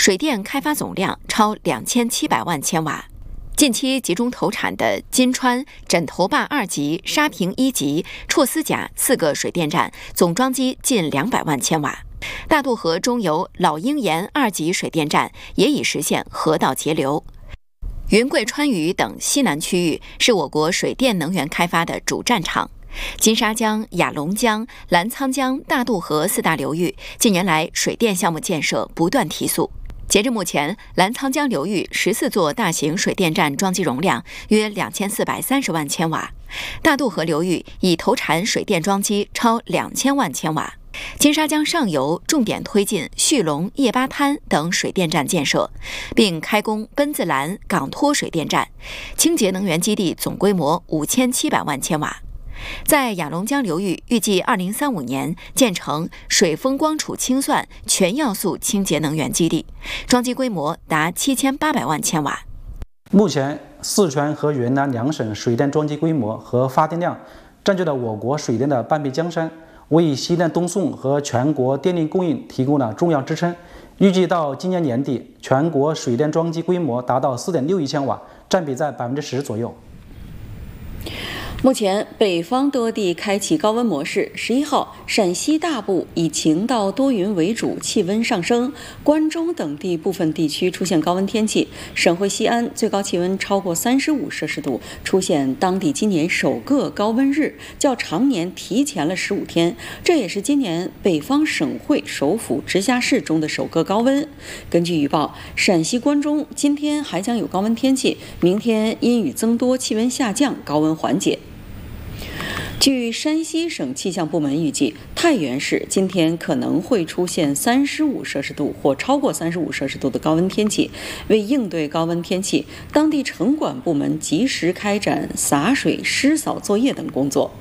水电开发总量超2700万千瓦。近期集中投产的金川、枕头坝2级、沙坪1级、绰斯甲4个水电站，总装机近200万千瓦。大渡河中游老鹰岩2级水电站也已实现河道节流。云贵川渝等西南区域是我国水电能源开发的主战场。金沙江、雅龙江、澜沧江、大渡河4大流域近年来水电项目建设不断提速。截至目前，澜沧江流域14座大型水电站装机容量约2430万千瓦，大渡河流域已投产水电装机超2000万千瓦。金沙江上游重点推进旭龙、叶巴滩等水电站建设，并开工奔子栏、港托水电站，清洁能源基地总规模5700万千瓦。在雅龙江流域，预计2035年建成水风光储清算全要素清洁能源基地，装机规模达7800万千瓦。 目前，四川和云南2省水电装机规模和发电量占据了我国水电的半壁江山，为西电东送和全国电力供应提供了重要支撑。预计到今年年底，全国水电装机规模达到4.6亿千瓦，占比在10%左右。 目前，北方多地开启高温模式。11号，陕西大部以晴到多云为主，气温上升。关中等地部分地区出现高温天气。省会西安最高气温超过35摄氏度，出现当地今年首个高温日，较常年提前了15天。这也是今年北方省会首府直辖市中的首个高温。根据预报，陕西关中今天还将有高温天气，明天阴雨增多，气温下降，高温缓解。据山西省气象部门预计，太原市今天可能会出现35摄氏度或超过35摄氏度的高温天气。为应对高温天气，当地城管部门及时开展洒水、湿扫作业等工作。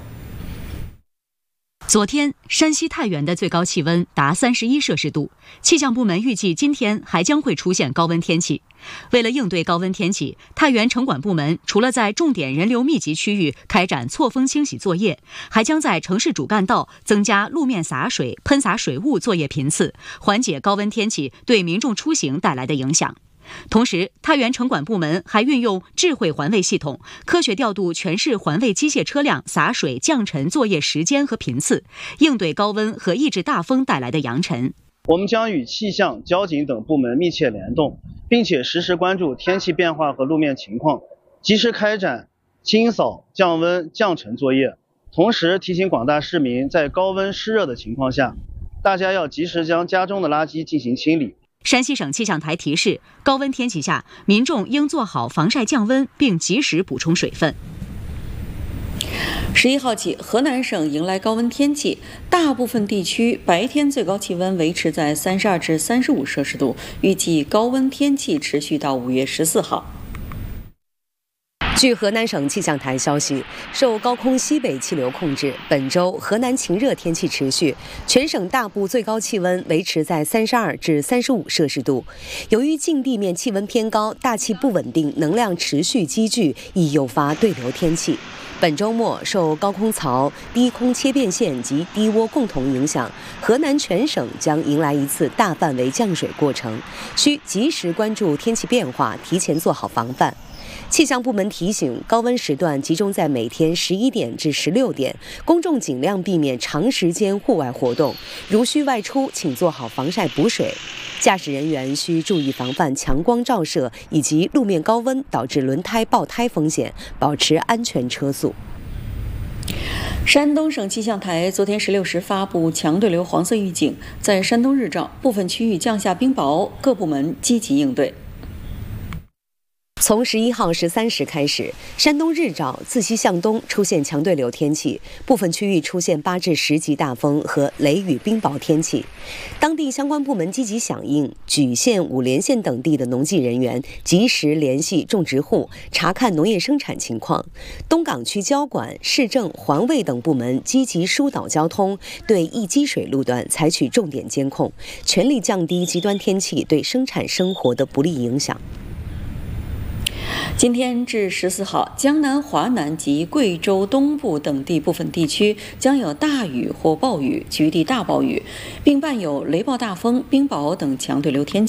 昨天，山西太原的最高气温达31摄氏度，气象部门预计今天还将会出现高温天气。为了应对高温天气，太原城管部门除了在重点人流密集区域开展错峰清洗作业，还将在城市主干道增加路面洒水、喷洒水雾作业频次，缓解高温天气对民众出行带来的影响。同时，太原城管部门还运用智慧环卫系统，科学调度全市环卫机械车辆洒水降尘作业时间和频次，应对高温和抑制大风带来的扬尘。 我们将与气象、交警等部门密切联动，并且实时关注天气变化和路面情况，及时开展清扫、降温、降尘作业。同时提醒广大市民，在高温湿热的情况下，大家要及时将家中的垃圾进行清理。 山西省气象台提示，高温天气下，民众应做好防晒降温，并及时补充水分。 11号起，河南省迎来高温天气，大部分地区白天最高气温维持在32至35摄氏度，预计高温天气持续到5月14号。 据河南省气象台消息，受高空西北气流控制，本周河南晴热天气持续，全省大部最高气温维持在32至35摄氏度。由于近地面气温偏高，大气不稳定，能量持续积聚，易诱发对流天气。本周末受高空槽、低空切变线及低涡共同影响，河南全省将迎来一次大范围降水过程，需及时关注天气变化，提前做好防范。气象部门提醒，高温时段集中在每天11点至16点，公众尽量避免长时间户外活动，如需外出，请做好防晒补水。驾驶人员需注意防范强光照射以及路面高温导致轮胎爆胎风险，保持安全车速。 山东省气象台昨天16时发布强对流黄色预警，在山东日照部分区域降下冰雹，各部门积极应对。 从11号13时开始，山东日照自西向东出现强对流天气，部分区域出现8至10级大风和雷雨冰雹天气。当地相关部门积极响应，莒县、五莲县等地的农技人员及时联系种植户，查看农业生产情况。东港区交管、市政、环卫等部门积极疏导交通，对易积水路段采取重点监控，全力降低极端天气对生产生活的不利影响。 今天至14号，江南、华南及贵州东部等地部分地区将有大雨或暴雨，局地大暴雨，并伴有雷暴大风、冰雹等强对流天气。